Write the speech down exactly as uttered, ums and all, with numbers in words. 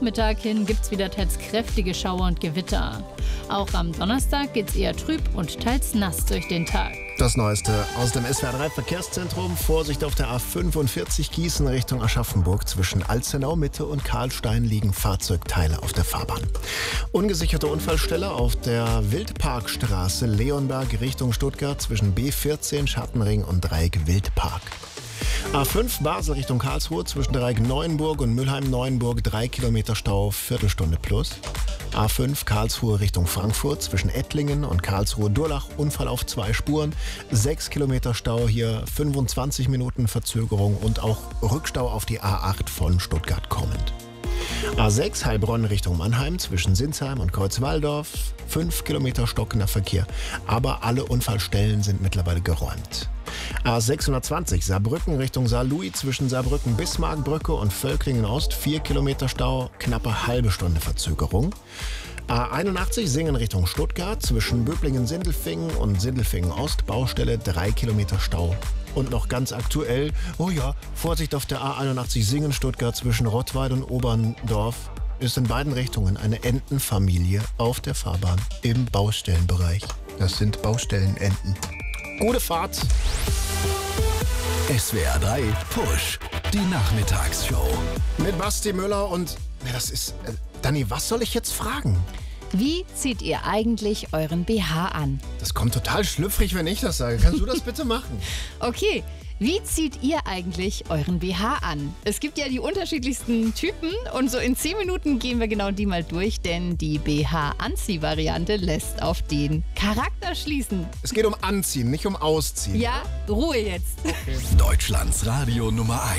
Nachmittag hin gibt es wieder teils kräftige Schauer und Gewitter. Auch am Donnerstag geht es eher trüb und teils nass durch den Tag. Das Neueste aus dem S W R drei Verkehrszentrum. Vorsicht auf der A fünfundvierzig Gießen Richtung Aschaffenburg. Zwischen Alzenau Mitte und Karlstein liegen Fahrzeugteile auf der Fahrbahn. Ungesicherte Unfallstelle auf der Wildparkstraße Leonberg Richtung Stuttgart zwischen B vierzehn Schattenring und Dreieck Wildpark. A fünf Basel Richtung Karlsruhe zwischen Dreieck Neuenburg und Mülheim-Neuenburg drei Kilometer Stau, Viertelstunde plus. A fünf Karlsruhe Richtung Frankfurt zwischen Ettlingen und Karlsruhe-Durlach, Unfall auf zwei Spuren, sechs Kilometer Stau, hier fünfundzwanzig Minuten Verzögerung und auch Rückstau auf die A acht von Stuttgart kommend. A sechs Heilbronn Richtung Mannheim zwischen Sinsheim und Kreuzwaldorf, fünf Kilometer stockender Verkehr, aber alle Unfallstellen sind mittlerweile geräumt. A sechshundertzwanzig Saarbrücken Richtung Saarlouis zwischen Saarbrücken-Bismarckbrücke und Völklingen-Ost, vier Kilometer Stau, knappe halbe Stunde Verzögerung. A einundachtzig Singen Richtung Stuttgart zwischen Böblingen-Sindelfingen und Sindelfingen-Ost, Baustelle, drei Kilometer Stau. Und noch ganz aktuell, oh ja, Vorsicht auf der A einundachtzig Singen-Stuttgart zwischen Rottweil und Oberndorf. Ist in beiden Richtungen eine Entenfamilie auf der Fahrbahn im Baustellenbereich. Das sind Baustellenenten. Gute Fahrt! S W R drei Push, die Nachmittagsshow. Mit Basti Müller und, ja, das ist, äh, Dani, was soll ich jetzt fragen? Wie zieht ihr eigentlich euren B H an? Das kommt total schlüpfrig, wenn ich das sage. Kannst du das bitte machen? Okay, wie zieht ihr eigentlich euren B H an? Es gibt ja die unterschiedlichsten Typen und so in zehn Minuten gehen wir genau die mal durch, denn die B H-Anzieh-Variante lässt auf den Charakter schließen. Es geht um Anziehen, nicht um Ausziehen. Ja, Ruhe jetzt. Deutschlands Radio Nummer eins.